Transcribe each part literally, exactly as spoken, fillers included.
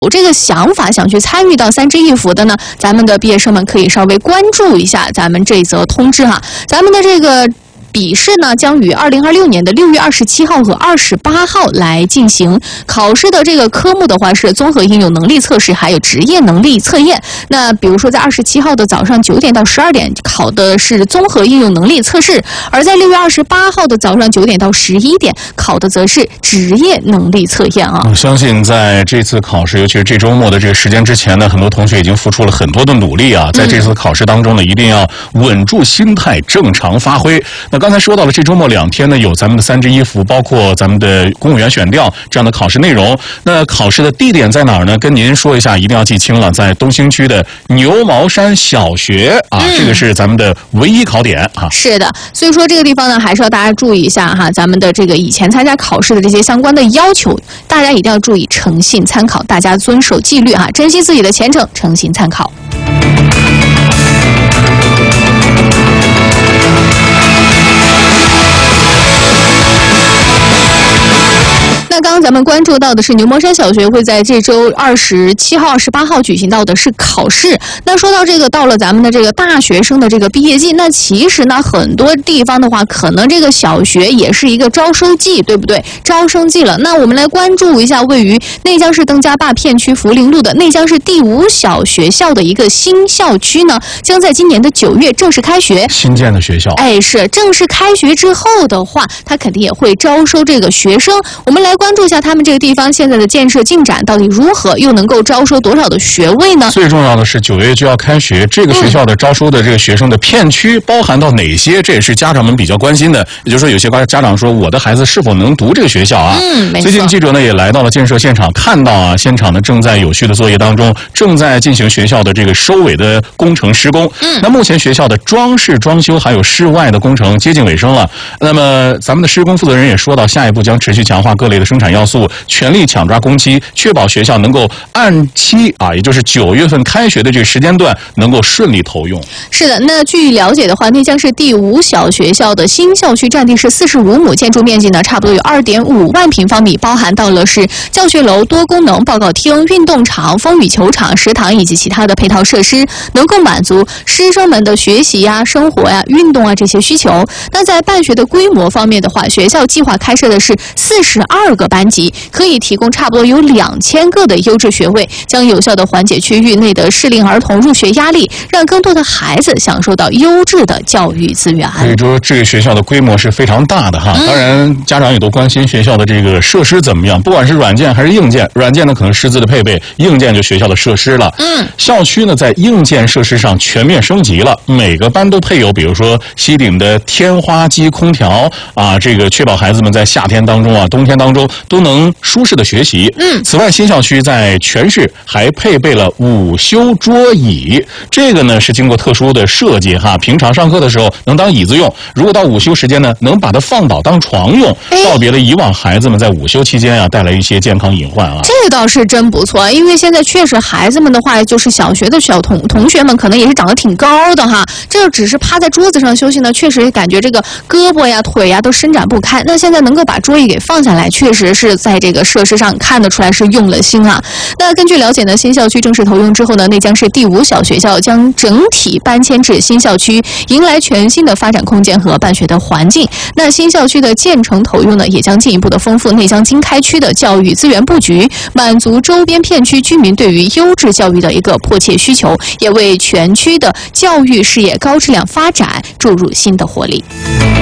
这个想法想去参与到三支一扶的呢，咱们的毕业生们可以稍微关注一下咱们这则通知哈。咱们的这个笔试呢，将于二零二六年的六月二十七号和二十八号来进行。考试的这个科目的话是综合应用能力测试，还有职业能力测验。那比如说在二十七号的早上九点到十二点考的是综合应用能力测试，而在六月二十八号的早上九点到十一点考的则是职业能力测验啊。 我相信在这次考试，尤其是这周末的这个时间之前呢，很多同学已经付出了很多的努力啊，在这次考试当中呢，一定要稳住心态，正常发挥。那刚才说到了这周末两天呢，有咱们的三支一扶，包括咱们的公务员选调这样的考试内容。那考试的地点在哪儿呢？跟您说一下，一定要记清了，在东兴区的牛毛山小学啊，嗯、这个是咱们的唯一考点啊。 是的，所以说这个地方呢，还是要大家注意一下哈，咱们的这个以前参加考试的这些相关的要求，大家一定要注意诚信参考，大家遵守纪律哈，珍惜自己的前程，诚信参考。那刚刚咱们关注到的是牛毛山小学会在这周二十七号、二十八号举行到的是考试。那说到这个，到了咱们的这个大学生的这个毕业季，那其实呢，很多地方的话，可能这个小学也是一个招收季，对不对？招生季了。那我们来关注一下位于内江市登嘉坝片区福陵路的内江市第五小学校的一个新校区呢，将在今年的九月正式开学。 新建的学校， 哎，是正式开学之后的话，它肯定也会招收这个学生。我们来关注一下他们这个地方现在的建设进展到底如何，又能够招收多少的学位呢？ 最重要的是九月就要开学，这个学校的招收的这个学生的片区包含到哪些？这也是家长们比较关心的。也就是说，有些家长说，我的孩子是否能读这个学校啊？ 嗯，没错。 最近记者呢也来到了建设现场，看到啊，现场呢正在有序的作业当中，正在进行学校的这个收尾的工程施工。嗯，那目前学校的装饰、装修还有室外的工程接近尾声了。那么咱们的施工负责人也说到，下一步将持续强化各类的生产要素，全力抢抓工期，确保学校能够按期啊，也就是九月份开学的这个时间段能够顺利投用。 是的，那据了解的话，内江市第五小学校的新校区占地是四十五亩，建筑面积呢差不多有二点五万平方米，包含到了是教学楼、多功能报告厅、运动场、风雨球场、食堂以及其他的配套设施，能够满足师生们的学习呀、生活呀、运动啊这些需求。那在办学的规模方面的话，学校计划开设的是四十二个班级，可以提供差不多有两千个的优质学位，将有效的缓解区域内的适龄儿童入学压力，让更多的孩子享受到优质的教育资源。 所以说，这个学校的规模是非常大的哈。当然，家长也都关心学校的这个设施怎么样，不管是软件还是硬件。软件呢，可能师资的配备；硬件就学校的设施了。嗯，校区呢，在硬件设施上全面升级了，每个班都配有，比如说吸顶的天花机空调啊，这个确保孩子们在夏天当中啊、冬天当中都能舒适的学习。嗯，此外，新校区在全市还配备了午休桌椅，这个呢是经过特殊的设计哈，平常上课的时候能当椅子用，如果到午休时间呢，能把它放倒当床用，告别了以往孩子们在午休期间啊带来一些健康隐患啊。 这个倒是真不错，因为现在确实孩子们的话，就是小学的小同同学们可能也是长得挺高的哈，这只是趴在桌子上休息呢，确实感觉这个胳膊呀、腿呀都伸展不开。那现在能够把桌椅给放下来，确实是在这个设施上看得出来是用了心啊。那根据了解呢，新校区正式投用之后呢，内江市第五小学校将整体搬迁至新校区，迎来全新的发展空间和办学的环境。那新校区的建成投用呢，也将进一步的丰富内江经开区的教育资源布局，满足周边片区居民对于优质教育的一个迫切需求，也为全区的教育事业高质量发展注入新的活力。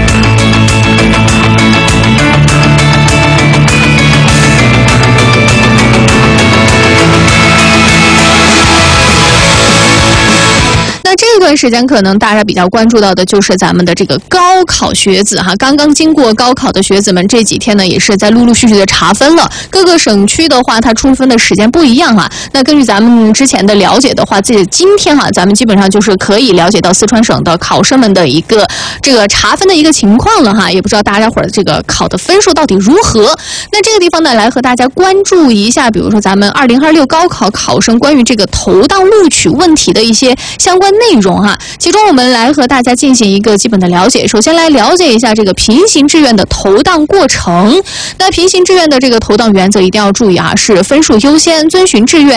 那这段时间可能大家比较关注到的就是咱们的这个高考学子哈，刚刚经过高考的学子们这几天呢也是在陆陆续续的查分了，各个省区的话它出分的时间不一样哈。那根据咱们之前的了解的话，这今天哈咱们基本上就是可以了解到四川省的考生们的一个这个查分的一个情况了哈，也不知道大家伙儿这个考的分数到底如何。那这个地方呢来和大家关注一下，比如说咱们二零二六高考考生关于这个投档录取问题的一些相关内容哈。其中我们来和大家进行一个基本的了解。首先来了解一下这个平行志愿的投档过程。那平行志愿的这个投档原则一定要注意啊，是分数优先，遵循志愿。